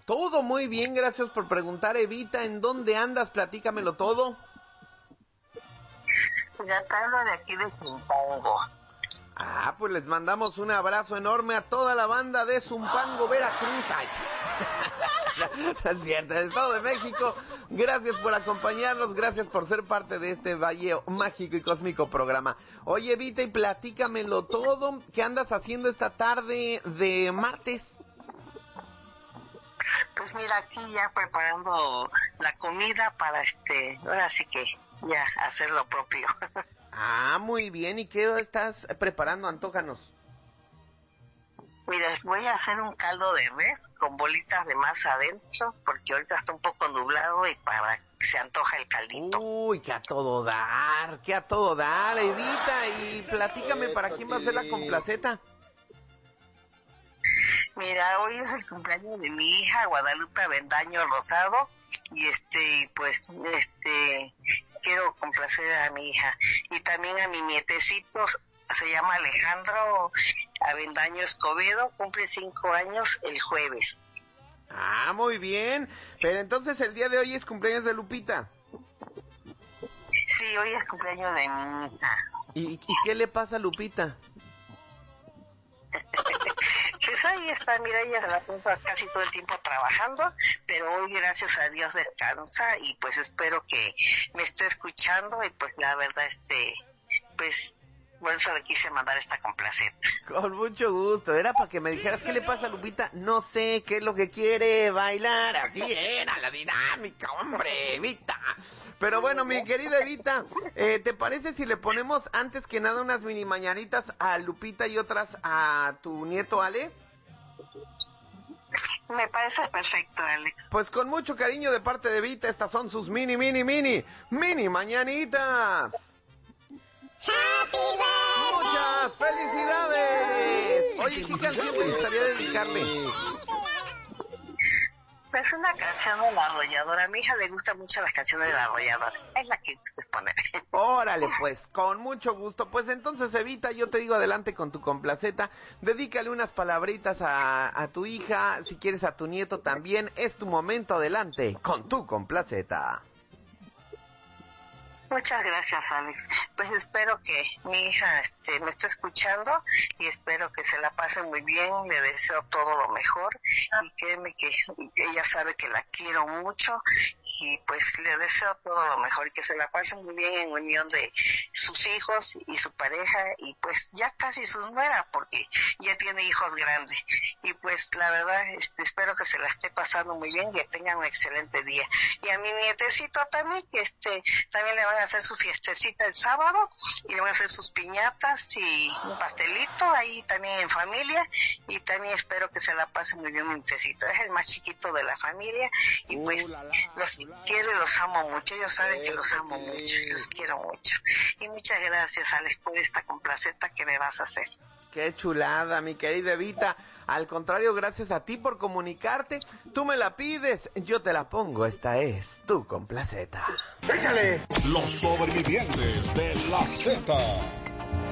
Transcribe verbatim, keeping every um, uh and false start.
Todo muy bien, gracias por preguntar, Evita. ¿En dónde andas? Platícamelo todo. Ya te hablo de aquí de Zumpango. Ah, pues les mandamos un abrazo enorme a toda la banda de Zumpango, Veracruz. Ay, no es cierto, el Estado de México. Gracias por acompañarnos, gracias por ser parte de este valle mágico y cósmico programa. Oye, Evita, y platícamelo todo. ¿Qué andas haciendo esta tarde de martes? Pues mira, aquí ya preparando la comida para este, ahora sí que ya hacer lo propio. Ah, muy bien. ¿Y qué estás preparando? Antójanos. Mira, voy a hacer un caldo de res con bolitas de masa adentro, porque ahorita está un poco nublado y para que se antoja el caldito. Uy, que a todo dar, que a todo dar, Evita. Y platícame, ¿para quién va a ser la complaceta? Mira, hoy es el cumpleaños de mi hija Guadalupe Avendaño Rosado y este, pues, este, quiero complacer a mi hija y también a mi nietecito, se llama Alejandro Avendaño Escobedo, cumple cinco años el jueves. Ah, muy bien. Pero entonces el día de hoy es cumpleaños de Lupita. Sí, hoy es cumpleaños de mi hija. ¿Y, y qué le pasa a Lupita? Pues ahí está, mira, ella se la pasa casi todo el tiempo trabajando, pero hoy gracias a Dios descansa y pues espero que me esté escuchando y pues la verdad, este, pues por eso le quise mandar esta complaceta. Con mucho gusto, era para que me dijeras qué le pasa a Lupita. No sé qué es lo que quiere bailar, así era la dinámica, hombre, Evita. Pero bueno, mi querida Evita, eh, ¿te parece si le ponemos antes que nada unas mini mañanitas a Lupita y otras a tu nieto Ale? Me parece perfecto, Alex. Pues con mucho cariño de parte de Evita, estas son sus mini, mini, mini, mini mañanitas. ¡Happy birthday! ¡Muchas felicidades! Oye, ¿qué canción te gustaría dedicarle? Pues una canción de La Arrolladora. A mi hija le gustan mucho las canciones de La Arrolladora. Es la que usted pone. Órale, pues, con mucho gusto. Pues entonces, Evita, yo te digo adelante con tu complaceta. Dedícale unas palabritas a, a tu hija, si quieres a tu nieto también. Es tu momento, adelante, con tu complaceta. Muchas gracias, Alex. Pues espero que mi hija este, me esté escuchando y espero que se la pase muy bien. Le deseo todo lo mejor y créeme que ella sabe que la quiero mucho y pues le deseo todo lo mejor y que se la pase muy bien en unión de sus hijos y su pareja y pues ya casi sus nueras porque ya tiene hijos grandes y pues la verdad este, espero que se la esté pasando muy bien y que tengan un excelente día. Y a mi nietecito también, que este también le van a hacer su fiestecita el sábado y le van a hacer sus piñatas y un pastelito ahí también en familia y también espero que se la pase muy bien mi nietecito. Es el más chiquito de la familia y pues los quiero y los amo mucho. Ellos saben que los amo mucho, los quiero mucho. Y muchas gracias, Alex, por esta complaceta que me vas a hacer. Qué chulada, mi querida Evita. Al contrario, gracias a ti por comunicarte. Tú me la pides, yo te la pongo. Esta es tu complaceta. ¡Échale! Los sobrevivientes de la Z.